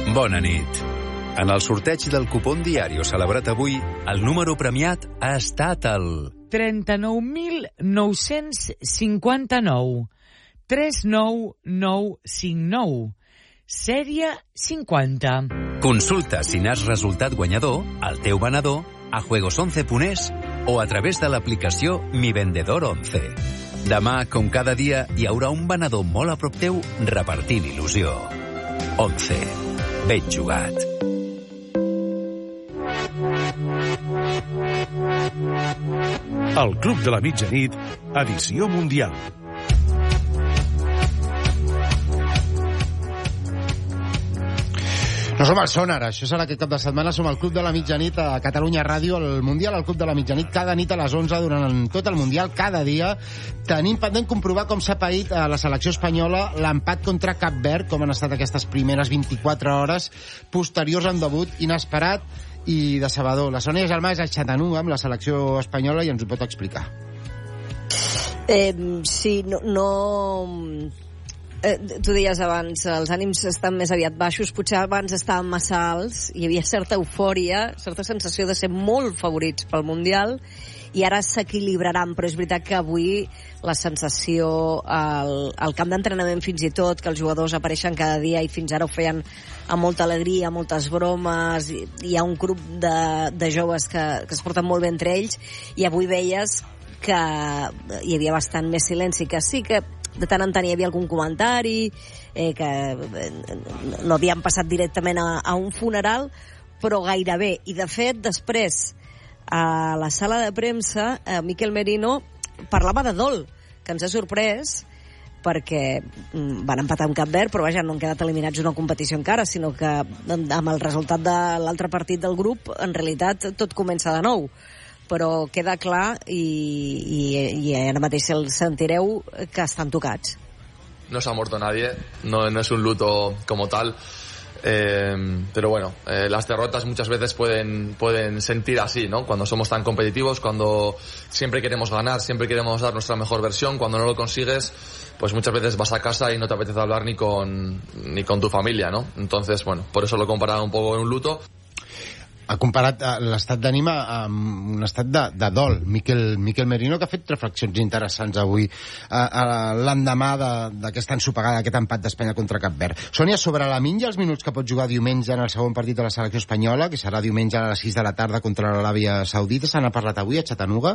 Bona nit. En el sorteig del cupón diario celebrat avui, el número premiat ha estat el 39.959. 39959. Sèrie 50. Consulta si n'has resultat guanyador, al teu venedor, a juegos11.es o a través de l'aplicació Mi Vendedor 11. Demà, com cada dia, hi haurà un venedor molt a prop teu repartint il·lusió. 11. Ben jugat. El Club de la Mitjanit, edició mundial. No som al Sonar, això serà aquest cap de setmana. Som al Club de la Mitjanit a Catalunya Ràdio, el Mundial al Club de la Mitjanit, cada nit a les 11 durant tot el Mundial, cada dia. Tenim pendent comprovar com s'ha paït a la selecció espanyola l'empat contra Cap Verd, com han estat aquestes primeres 24 hores posteriors a un debut inesperat i decebedor. La Sònia Gelmà és a Chattanooga amb la selecció espanyola i ens ho pot explicar. Sí, no... tu deies abans, els ànims estan més aviat baixos, potser abans estaven massa alts, hi havia certa eufòria, certa sensació de ser molt favorits pel Mundial, i ara s'equilibraran, però és veritat que avui la sensació al camp d'entrenament fins i tot, que els jugadors apareixen cada dia i fins ara ho feien amb molta alegria, moltes bromes, hi ha un grup de joves que es porten molt bé entre ells, i avui veies que hi havia bastant més silenci, que sí que de tant en tant hi havia algun comentari, que no havien passat directament a un funeral, però gairebé. I de fet, després, a la sala de premsa, Mikel Merino parlava de dol, que ens ha sorprès, perquè van empatar amb Cap Verd, però vaja, no han quedat eliminats d'una competició encara, sinó que amb el resultat de l'altre partit del grup, en realitat, tot comença de nou. Però queda clar y ara mateix el sentireu que estan tocats. No se ha muerto nadie, no es un luto como tal, pero bueno, las derrotas muchas veces pueden sentir así, ¿no? Cuando somos tan competitivos, cuando siempre queremos ganar, siempre queremos dar nuestra mejor versión, cuando no lo consigues, pues muchas veces vas a casa y no te apetece hablar ni con tu familia, ¿no? Entonces, bueno, por eso lo he comparado un poco en un luto. Ha comparat l'estat d'ànima amb un estat de dol. Mikel Merino, que ha fet reflexions interessants avui l'endemà d'aquesta ensopegada, aquest empat d'Espanya contra Cap Verd. Sònia, sobre Lamine i els minuts que pot jugar diumenge en el segon partit de la selecció espanyola, que serà diumenge a les 6 de la tarda contra l'Aràbia Saudita, se n'ha parlat avui a Chattanooga?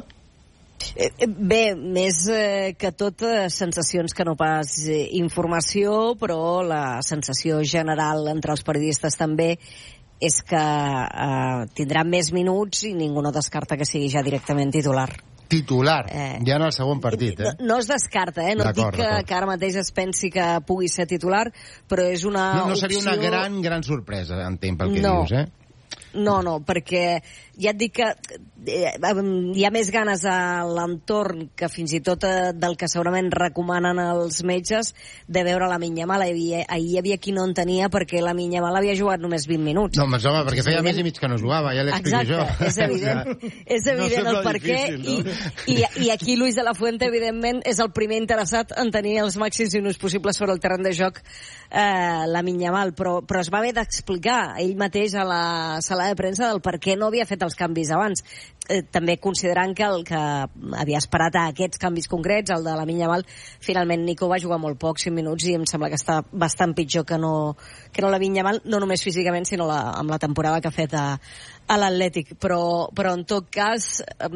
Bé, més que tot sensacions que no pas informació, però la sensació general entre els periodistes també és que tindrà més minuts i ningú no descarta que sigui ja directament titular. Titular, ja en el segon partit, No es descarta, no et dic que ara mateix es pensi que pugui ser titular, però és una no seria opció... una gran sorpresa, entenc pel que dius, No, perquè ja et dic que hi ha més ganes a l'entorn que fins i tot del que segurament recomanen els metges de veure Lamine Yamal. Ahir hi havia qui no en tenia perquè Lamine Yamal havia jugat només 20 minuts. No, home, perquè feia més i mig que no jugava, ja l'explico jo. Exacte, és evident el per què. I aquí Luis de la Fuente, evidentment, és el primer interessat en tenir els màxims minuts possibles sobre el terreny de joc Lamine Yamal, però es va haver d'explicar ell mateix a la sala de premsa del per què no havia fet els canvis abans. També considerant que el que havia esperat a aquests canvis concrets, el de Lamine Yamal, finalment Nico va jugar molt poc, 5 minuts, i em sembla que està bastant pitjor que no Lamine Yamal, no només físicament, sinó amb la temporada que ha fet a l'Atlètic. Però en tot cas s'ha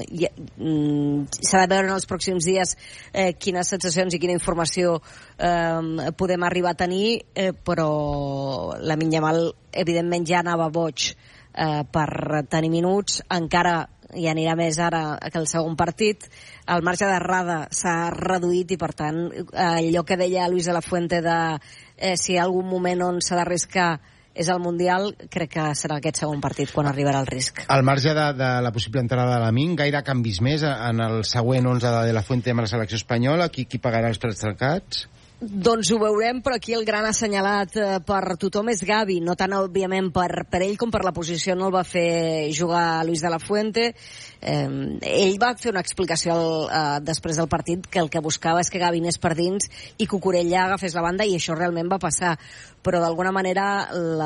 de veure en els pròxims dies quines sensacions i quina informació podem arribar a tenir, però Lamine Yamal evidentment ja anava boig per tenir minuts, encara hi anirà més ara que el segon partit. El marge d'errada s'ha reduït i, per tant, allò que deia Luis de la Fuente de si hi ha algun moment on s'ha d'arriscar és el Mundial, crec que serà aquest segon partit quan arribarà el risc. Al marge de la possible entrada de Lamine, gaire canvis més en el següent 11 de la Fuente amb la selecció espanyola? Qui pagarà els plats trencats? Doncs ho veurem, però aquí el gran assenyalat per tothom és Gavi, no tant òbviament per ell com per la posició no el va fer jugar Luis de la Fuente. Ell va fer una explicació després del partit que el que buscava és que Gavi anés per dins i Cucurella agafés la banda, i això realment va passar. però d'alguna manera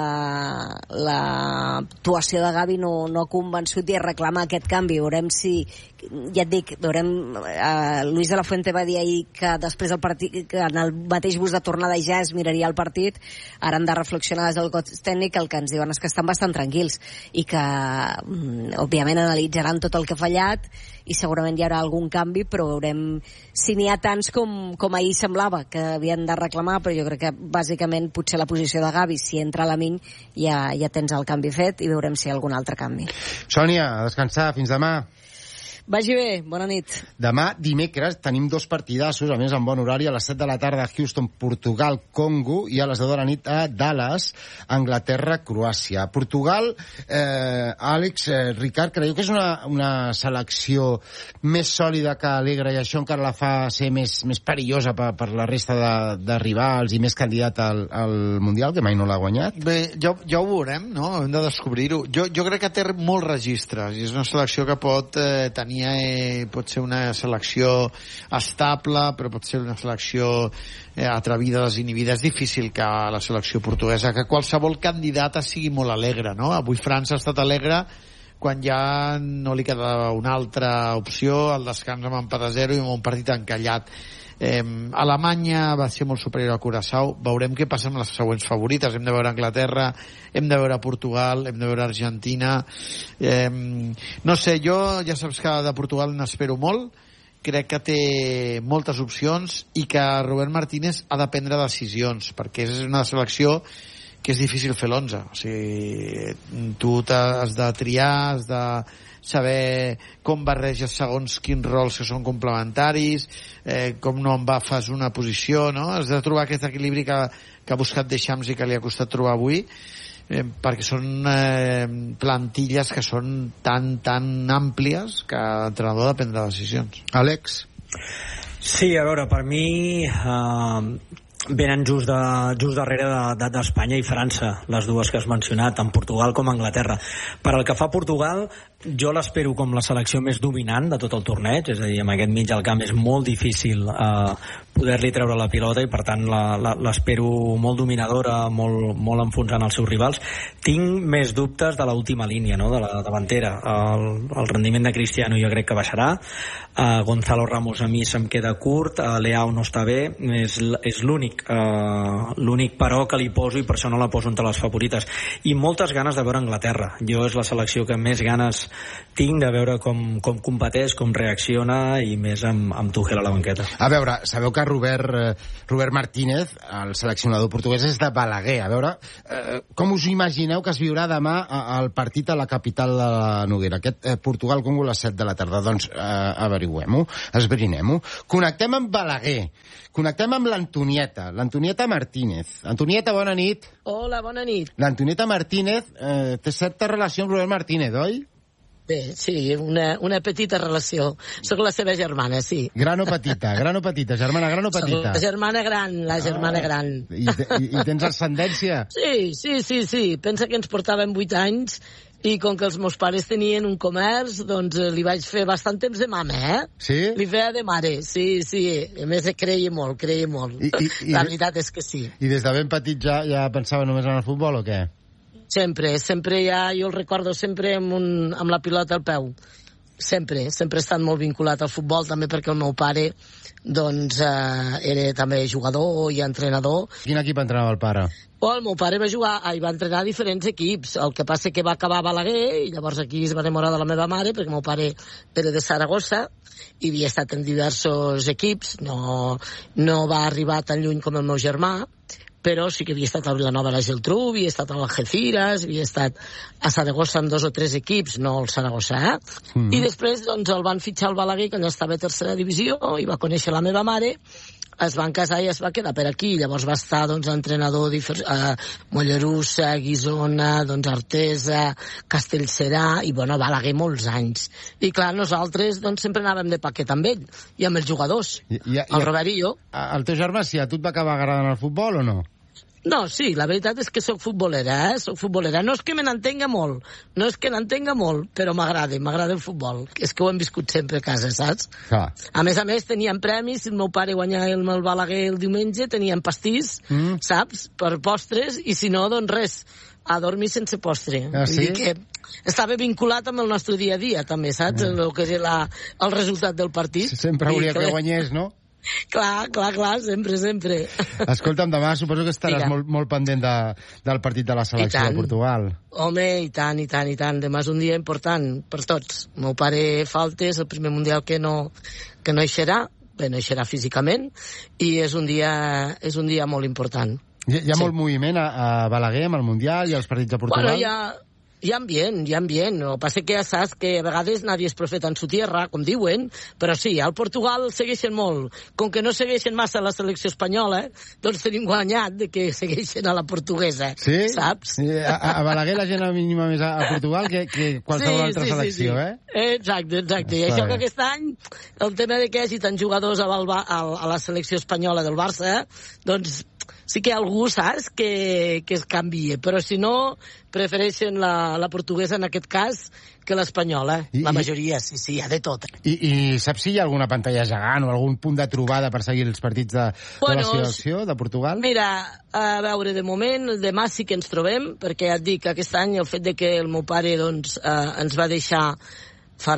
l'actuació de Gavi no ha convençut i reclama aquest canvi. Veurem si, ja et dic, Luis de la Fuente va dir ahir que després del partit, que en el mateix bus de tornada ja es miraria el partit. Ara han de reflexionar des del cos tècnic. El que ens diuen és que estan bastant tranquils i que òbviament analitzaran tot el que ha fallat i segurament hi haurà algun canvi, però veurem si n'hi ha tants com ahir semblava que havien de reclamar, però jo crec que bàsicament potser la posició de Gavi, si entra Lamine ja tens el canvi fet i veurem si hi ha algun altre canvi. Sònia, a descansar, fins demà. Vagi bé, bona nit. Demà, dimecres, tenim 2 partidassos, a més en bon horari, a les 7 de la tarda a Houston, Portugal, Congo, i a les 10 de la nit a Dallas, Anglaterra, Croàcia. Portugal, Àlex, Ricard, creieu que és una selecció més sòlida que alegra i això encara la fa ser més perillosa per la resta de rivals i més candidat al Mundial, que mai no l'ha guanyat? Bé, ja ho veurem, no? Hem de descobrir-ho. Jo crec que té molts registres i és una selecció que pot tenir pot ser una selecció estable, però pot ser una selecció atrevida, desinhibida. És difícil que la selecció portuguesa, que qualsevol candidata sigui molt alegre, no? Avui França ha estat alegre quan ja no li queda una altra opció, al descans amb empat a 0 i amb un partit encallat. Alemanya va ser molt superior a Curaçao. Veurem què passa amb les següents favorites. Hem de veure Anglaterra, hem de veure Portugal, hem de veure Argentina. No sé, jo ja saps que de Portugal n'espero molt. Crec que té moltes opcions i que Robert Martínez ha de prendre decisions, perquè és una selecció que és difícil fer l'11. O sigui, tu has de triar, has de saber com barreges segons quins rols que són complementaris, com no fas una posició, no? Has de trobar aquest equilibri que ha buscat Deschamps i que li ha costat trobar avui, perquè són plantilles que són tan àmplies que l'entrenador ha de prendre decisions. Àlex? Sí, a veure, per mi venen just darrere d'Espanya i França, les dues que has mencionat, tant Portugal com Anglaterra. Per al que fa a Portugal, jo l'espero com la selecció més dominant de tot el torneig, és a dir, amb aquest mig al camp és molt difícil poder-li treure la pilota i per tant l'espero molt dominadora, molt enfonsant els seus rivals. Tinc més dubtes de l'última línia, no? De la davantera. El rendiment de Cristiano jo crec que baixarà, Gonzalo Ramos a mi se'm queda curt, Leao no està bé, és l'únic però que li poso i per això no la poso entre les favorites, i moltes ganes de veure Anglaterra. Jo és la selecció que més ganes tinc de veure com competeix, com reacciona, i més amb Tuchel a la banqueta. A veure, sabeu que Robert Martínez, el seleccionador portuguès, és de Balaguer. A veure, com us imagineu que es viurà demà el partit a la capital de la Noguera, aquest Portugal-Congo a les 7 de la tarda? Doncs averiguem-ho, esbrinem-ho. Connectem amb Balaguer, connectem amb l'Antonieta Martínez. Antonieta, bona nit. Hola, bona nit. L'Antonieta Martínez té certa relació amb Robert Martínez, oi? Bé, sí, una petita relació. Soc la seva germana, sí. Gran o petita, germana gran o petita? Soc la germana gran. I tens ascendència? Sí. Pensa que ens portàvem 8 anys i com que els meus pares tenien un comerç, doncs li vaig fer bastant temps de mama, Sí? Li feia de mare, sí. A més, creia molt. La veritat és que sí. I des de ben petit ja pensava només en el futbol o què? Sempre ja, jo el recordo sempre amb la pilota al peu. Sempre he estat molt vinculat al futbol, també perquè el meu pare doncs era també jugador i entrenador. Quin equip entrenava el pare? El meu pare va entrenar a diferents equips. El que passa que va acabar a Balaguer i llavors aquí es va enamorar de la meva mare, perquè el meu pare era de Saragossa i havia estat en diversos equips. No va arribar tan lluny com el meu germà, però sí que havia estat a Vilanova de la Geltrú, havia estat a l'Algeciras, havia estat a Saragossa amb 2 o 3 equips, no el Saragossa, I després doncs, el van fitxar al Balaguer, que ja estava a tercera divisió, i va conèixer la meva mare, es van casar i es va quedar per aquí. Llavors va estar doncs, entrenador a Mollerussa, Guissona, doncs, Artesa, Castellserà, i Balaguer molts anys. I clar, nosaltres doncs, sempre anàvem de paquet amb ell, i amb els jugadors, el Robert i jo. El teu germà, si a tu et va acabar agradant el futbol o no? No, sí, la veritat és que sóc futbolera, Sóc futbolera. No és que me n'entenga molt, però m'agrada el futbol. És que ho hem viscut sempre a casa, saps? Clar. A més, teníem premis, si el meu pare guanyava el Balaguer el diumenge, teníem pastís, saps? Per postres, i si no, doncs res, a dormir sense postre. Ah, sí? Vull dir que estava vinculat amb el nostre dia a dia, també, saps? El que és el resultat del partit. Sempre hauria que guanyés, no? Clar, sempre. Escolta'm, demà suposo que estaràs molt pendent del partit de la selecció de Portugal. Home, i tant. Demà és un dia important per tots. El meu pare falta, és el primer mundial que no eixerà, no eixerà físicament, i és un dia molt important. Hi ha molt moviment a Balaguer amb el Mundial i els partits de Portugal? Bueno, hi ha ambient. El que passa que ja saps que a vegades nadie és profeta en su tierra, com diuen, però sí, al Portugal segueixen molt. Com que no segueixen massa la selecció espanyola, doncs tenim guanyat de que segueixen a la portuguesa, sí? Saps? A Balaguer la gent mínima més a Portugal que qualsevol altra selecció, sí. Exacte. I això que aquest any, el tema de que hi hagi tants jugadors a la selecció espanyola del Barça, doncs sí que hi ha algú, saps, que es canvia, però si no, prefereixen la portuguesa en aquest cas que l'espanyola. La majoria, sí, hi ha de tot. I saps si hi ha alguna pantalla gegant o algun punt de trobada per seguir els partits de la selecció de Portugal? Mira, a veure, de moment, demà sí que ens trobem, perquè ja et dic, aquest any el fet de que el meu pare doncs, ens va deixar per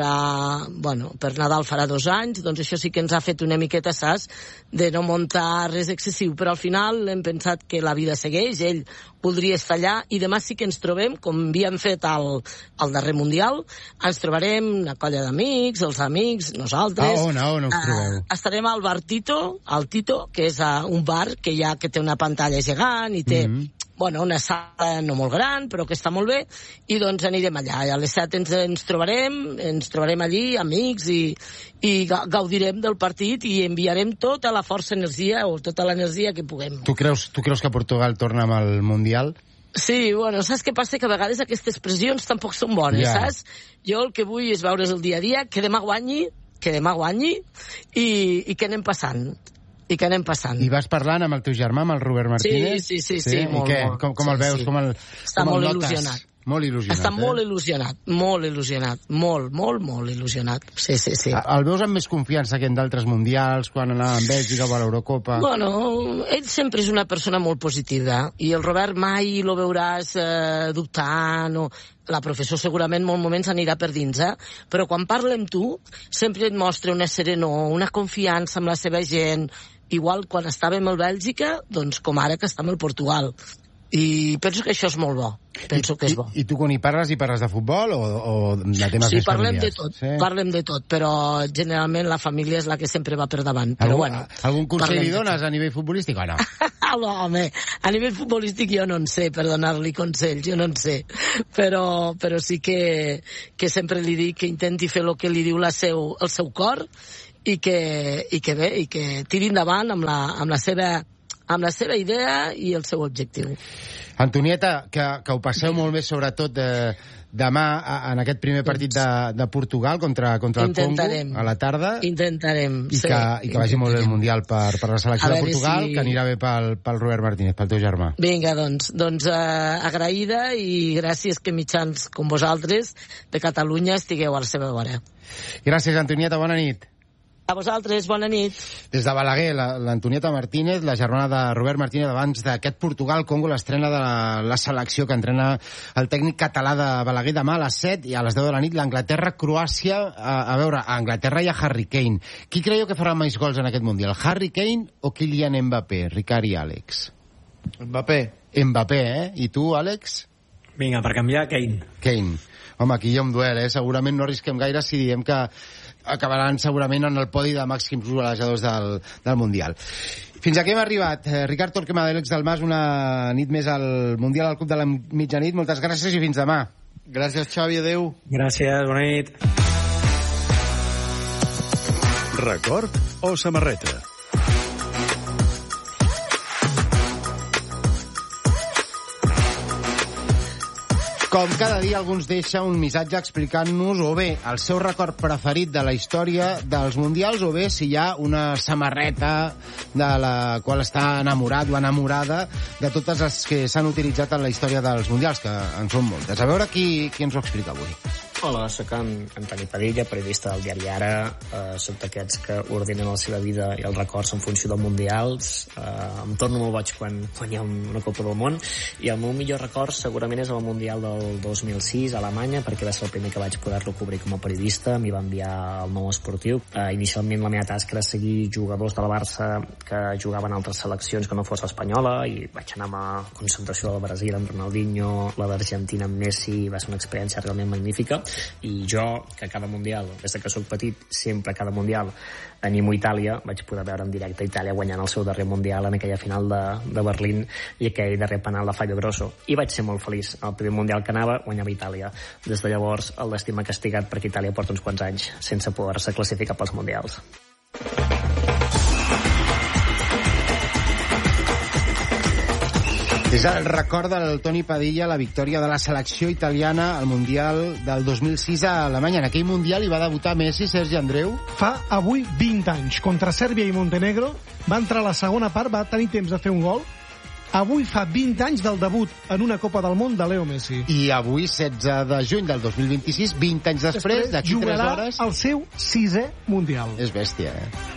Nadal farà 2 anys, doncs això sí que ens ha fet una miqueta, saps, de no muntar res excessiu, però al final hem pensat que la vida segueix, ell voldria estar allà, i demà sí que ens trobem, com havíem fet al darrer Mundial, ens trobarem una colla d'amics, els amics, nosaltres. On us trobeu? Estarem al bar Tito, que és un bar que té una pantalla gegant i té una sala no molt gran, però que està molt bé, i doncs anirem allà. A les 7 ens trobarem allí, amics, i gaudirem del partit i enviarem tota la força, energia, o tota l'energia que puguem. Tu creus que Portugal torna amb el Mundial? Sí, saps què passa? Que a vegades aquestes pressions tampoc són bones, saps? Jo el que vull és veure's el dia a dia, que demà guanyi, i que anem passant. I vas parlant amb el teu germà, amb el Robert Martínez? Sí, molt. I què? Com el veus? Està molt il·lusionat. Molt il·lusionat, Està molt il·lusionat. Molt il·lusionat. Sí. El veus amb més confiança que en d'altres mundials, quan anava a Bèlgica o a l'Eurocopa? Ell sempre és una persona molt positiva, i el Robert mai lo veuràs dubtant, o la professor segurament molts moments anirà per dins, però quan parla amb tu sempre et mostra una serenor, una confiança amb la seva gent, igual quan estàvem a Bèlgica, doncs com ara que estem al Portugal. I penso que això és molt bo. I tu quan hi parles de futbol o de temes més familiars? Sí, parlem de tot, però generalment la família és la que sempre va per davant. Algun consell li dones a nivell futbolístic o no? Home, a nivell futbolístic jo no en sé, per donar-li consells, jo no en sé. Però sí que sempre li dic que intenti fer el que li diu el seu cor, i que tiri endavant amb la seva idea i el seu objectiu. Antonieta, que ho passeu molt bé, sobretot demà en aquest primer partit de Portugal contra el Congo a la tarda. Intentarem. I que vagi molt bé el Mundial per la selecció de Portugal, que anirà bé pel Robert Martínez, pel teu germà. Vinga, doncs agraïda, i gràcies que mitjans com vosaltres de Catalunya estigueu a la seva vora. Gràcies, Antonieta, bona nit. A vosaltres, bona nit. Des de Balaguer, l'Antonieta Martínez, la germana de Robert Martínez, abans d'aquest Portugal-Congo, l'estrena de la selecció que entrena el tècnic català de Balaguer demà a les 7 i a les 10 de la nit l'Anglaterra-Croàcia. A veure, a Anglaterra hi ha Harry Kane. Qui creieu que farà més gols en aquest Mundial? Harry Kane o Kylian Mbappé? Ricard i Àlex. Mbappé, I tu, Àlex? Vinga, per canviar, Kane. Home, aquí hi ha un duel, Segurament no arrisquem gaire si diem que acabaran segurament en el podi de màxims golejadors del Mundial. Fins aquí hem arribat. Ricard Torquemada, Àlex Dalmas, una nit més al Mundial al Club de la Mitjanit. Moltes gràcies i fins demà. Gràcies, Xavi, adeu. Gràcies, bona nit. Record o samarreta? Com cada dia, algú ens deixa un missatge explicant-nos o bé el seu record preferit de la història dels Mundials o bé si hi ha una samarreta de la qual està enamorat o enamorada de totes les que s'han utilitzat en la història dels Mundials, que en són moltes. A veure qui ens ho explica avui. Hola, sóc en Antoni Padilla, periodista del diari Ara. Soc d'aquests que ordenen la seva vida i els records en funció dels mundials. Em torno molt boig quan hi ha una Copa del Món. I el meu millor record segurament és el Mundial del 2006 a Alemanya, perquè va ser el primer que vaig poder-lo cobrir com a periodista. M'hi va enviar el Nou Esportiu. Inicialment la meva tasca era seguir jugadors del Barça que jugaven a altres seleccions que no fos l'espanyola, i vaig anar a la concentració del Brasil amb Ronaldinho, la d'Argentina amb Messi. Va ser una experiència realment magnífica. I jo, que cada Mundial, des que sóc petit, sempre cada Mundial animo Itàlia, vaig poder veure en directe Itàlia guanyant el seu darrer Mundial en aquella final de Berlín i aquell darrer penal de Fabio Grosso. I vaig ser molt feliç. El primer Mundial que anava, guanyava Itàlia. Des de llavors, el destí m'ha castigat perquè Itàlia porta uns quants anys sense poder-se classificar pels Mundials. És el record del Toni Padilla, la victòria de la selecció italiana al Mundial del 2006 a Alemanya. En aquell Mundial hi va debutar Messi, Sergi Andreu. Fa avui 20 anys. Contra Sèrbia i Montenegro va entrar a la segona part, va tenir temps de fer un gol. Avui fa 20 anys del debut en una Copa del Món de Leo Messi. I avui, 16 de juny del 2026, 20 anys després d'aquí 3 hores... jugarà el seu 6è Mundial. És bèstia, eh?